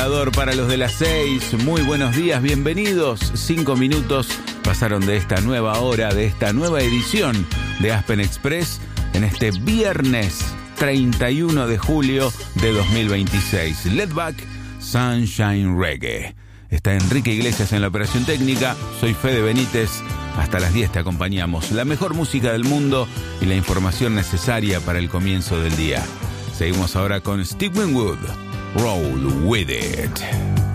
Para los de las 6, muy buenos días, bienvenidos. 5 minutos pasaron de esta nueva hora, de esta nueva edición de Aspen Express en este viernes 31 de julio de 2026. Let Back, Sunshine Reggae. Está Enrique Iglesias en la operación técnica, soy Fede Benítez. Hasta las 10 te acompañamos. La mejor música del mundo y la información necesaria para el comienzo del día. Seguimos ahora con Steve Winwood. Roll with it.